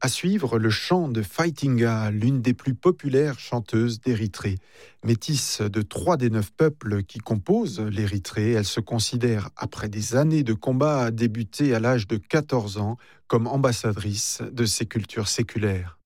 suivre, le chant de Fightinga, l'une des plus populaires chanteuses d'Érythrée. Métisse de 3 des 9 peuples qui composent l'Érythrée, elle se considère, après des années de combat, à débuter à l'âge de 14 ans comme ambassadrice de ces cultures séculaires.